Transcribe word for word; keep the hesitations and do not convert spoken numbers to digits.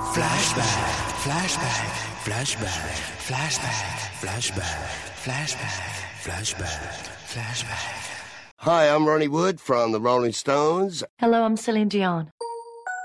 Flashback, flashback, flashback, flashback, flashback, flashback, flashback, flashback. Hi, I'm Ronnie Wood from the Rolling Stones. Hello, I'm Celine Dion.